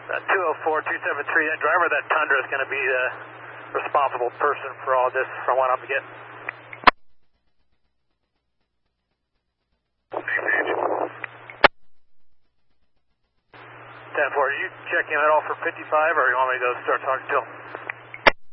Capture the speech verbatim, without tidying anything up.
Uh, two oh four, two seven three, that driver of that Tundra is going to be the responsible person for all this from what I'm getting. ten four, are you checking at all for fifty-five, or you want me to go start talking to him?